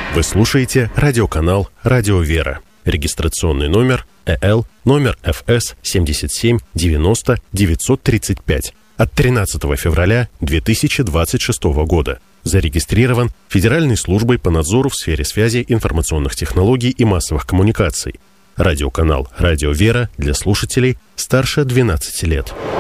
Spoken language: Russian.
Вы слушаете радиоканал «Радио Вера». Регистрационный номер ЭЛ, номер ФС 77 90 935 от 13 февраля 2026 года. Зарегистрирован Федеральной службой по надзору в сфере связи, информационных технологий и массовых коммуникаций. Радиоканал «Радио Вера» для слушателей старше 12 лет.